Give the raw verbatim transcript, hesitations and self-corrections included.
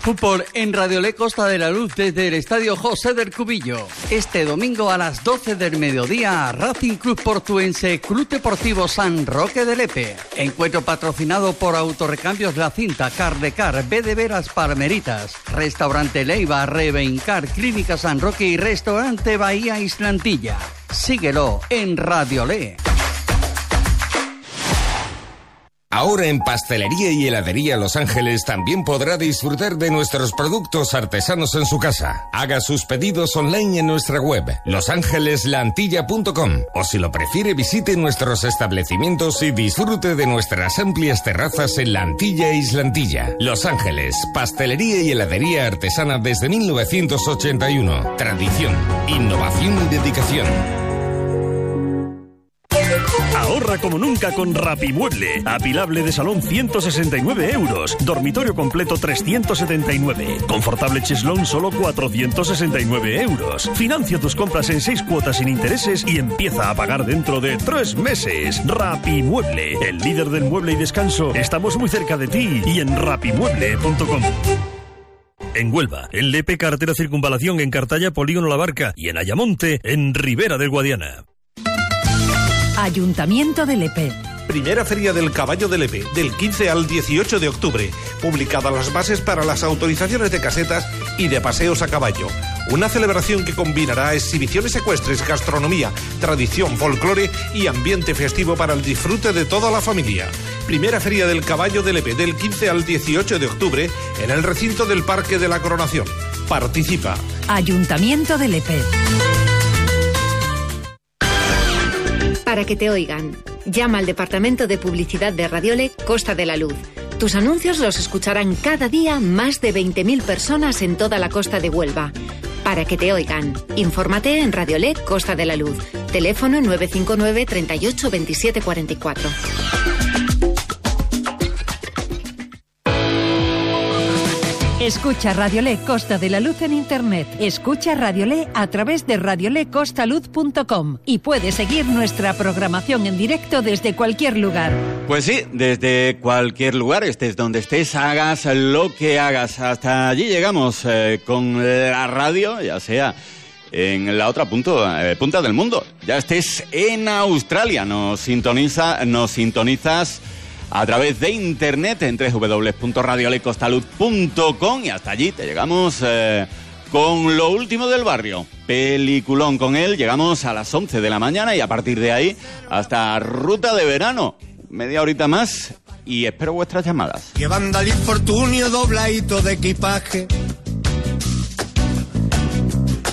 Fútbol en Radiolé Costa de la Luz desde el Estadio José del Cubillo. Este domingo a las doce del mediodía, Racing Club Portuense, Club Deportivo San Roque de Lepe. Encuentro patrocinado por Autorecambios La Cinta, Cardecar, B de Veras Palmeritas, Restaurante Leiva, Revencar, Clínica San Roque y Restaurante Bahía Islantilla. Síguelo en Radiolé. Ahora en Pastelería y Heladería Los Ángeles también podrá disfrutar de nuestros productos artesanos en su casa. Haga sus pedidos online en nuestra web los ángeles la antilla punto com o si lo prefiere visite nuestros establecimientos y disfrute de nuestras amplias terrazas en La Antilla e Islantilla. Los Ángeles, Pastelería y Heladería artesana desde mil novecientos ochenta y uno. Tradición, innovación y dedicación. Ahorra como nunca con Rapimueble. Apilable de salón ciento sesenta y nueve euros. Dormitorio completo trescientos setenta y nueve. Confortable cheslón solo cuatrocientos sesenta y nueve euros. Financia tus compras en seis cuotas sin intereses y empieza a pagar dentro de tres meses. Rapimueble, el líder del mueble y descanso. Estamos muy cerca de ti y en rapimueble punto com. En Huelva, en Lepe, carretera Circunvalación, en Cartaya, Polígono La Barca y en Ayamonte, en Ribera del Guadiana. Ayuntamiento de Lepe. Primera Feria del Caballo de Lepe, del quince al dieciocho de octubre. Publicadas las bases para las autorizaciones de casetas y de paseos a caballo. Una celebración que combinará exhibiciones ecuestres, gastronomía, tradición, folclore y ambiente festivo para el disfrute de toda la familia. Primera Feria del Caballo de Lepe, del quince al dieciocho de octubre, en el recinto del Parque de la Coronación. Participa. Ayuntamiento de Lepe. Para que te oigan. Llama al Departamento de Publicidad de Radiolé Costa de la Luz. Tus anuncios los escucharán cada día más de veinte mil personas en toda la costa de Huelva. Para que te oigan. Infórmate en Radiolé Costa de la Luz. Teléfono nueve cinco nueve, treinta y ocho, veintisiete cuarenta y cuatro. Escucha Radiolé Costa de la Luz en Internet. Escucha Radiolé a través de radiolé costa luz punto com y puedes seguir nuestra programación en directo desde cualquier lugar. Pues sí, desde cualquier lugar, estés donde estés, hagas lo que hagas. Hasta allí llegamos eh, con la radio, ya sea en la otra punto, eh, punta del mundo. Ya estés en Australia, nos sintoniza, nos sintonizas a través de internet en doble u doble u doble u punto radiolé costa luz punto com y hasta allí te llegamos eh, con lo último del barrio. Peliculón con él, llegamos a las once de la mañana y a partir de ahí hasta Ruta de Verano. Media horita más y espero vuestras llamadas. Que banda de infortunio dobladito de equipaje.